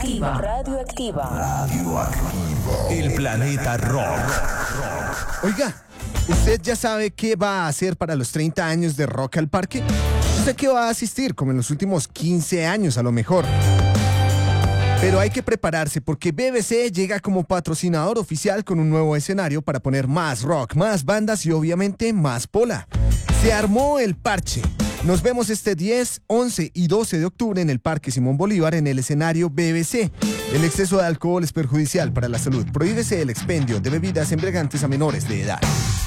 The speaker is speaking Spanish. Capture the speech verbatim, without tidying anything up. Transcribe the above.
Radioactiva. Radioactiva. Radioactivo. El planeta rock. Oiga, ¿usted ya sabe qué va a hacer para los treinta años de Rock al Parque? ¿Usted qué va a asistir? Como en los últimos quince años a lo mejor. Pero hay que prepararse porque B B C llega como patrocinador oficial con un nuevo escenario para poner más rock, más bandas y obviamente más pola. Se armó el parche. Nos vemos este diez, once y doce de octubre en el Parque Simón Bolívar en el escenario B B C. El exceso de alcohol es perjudicial para la salud. Prohíbese el expendio de bebidas embriagantes a menores de edad.